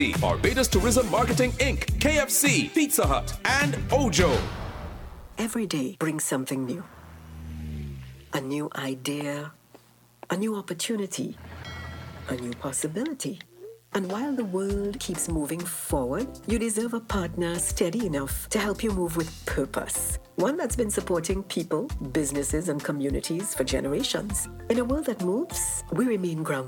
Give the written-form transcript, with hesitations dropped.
Barbados Tourism Marketing Inc., KFC, Pizza Hut, and Ojo. Every day brings something new. A new idea, a new opportunity, a new possibility. And while the world keeps moving forward, you deserve a partner steady enough to help you move with purpose. One that's been supporting people, businesses, and communities for generations. In a world that moves, we remain grounded.